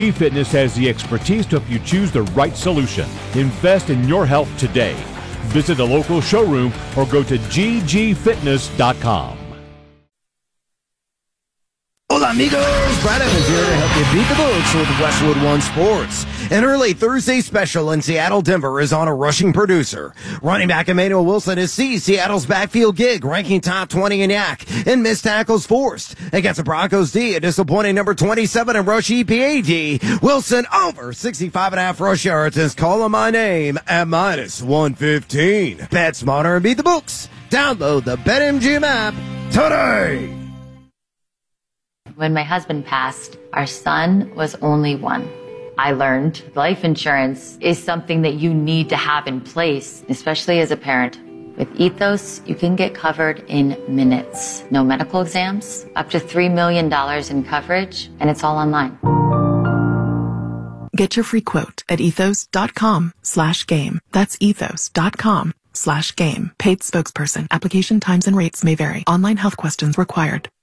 Fitness has the expertise to help you choose the right solution. Invest in your health today. Visit a local showroom or go to ggfitness.com. Hola amigos, Brad Evans here to help you beat the books with Westwood One Sports. An early Thursday special in Seattle, Denver is on a rushing producer. Running back Emmanuel Wilson has seized Seattle's backfield gig, ranking top 20 in YAC, and missed tackles forced. Against the Broncos D, a disappointing number 27 in rush EPA D. Wilson over 65.5 rush yards is calling my name at -115. Bet smarter and beat the books. Download the BetMGM app today. When my husband passed, our son was only one. I learned life insurance is something that you need to have in place, especially as a parent. With Ethos, you can get covered in minutes. No medical exams, up to $3 million in coverage, and it's all online. Get your free quote at ethos.com/game. That's ethos.com/game. Paid spokesperson. Application times and rates may vary. Online health questions required.